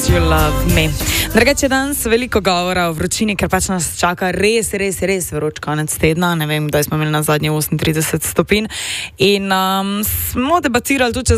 You Love Me. Drugače je danes veliko govora o vročini, ker pač nas čaka res vroč konec tedna. Ne vem, kdaj smo imeli na zadnje 38 stopinj. In smo debatirali tudi čez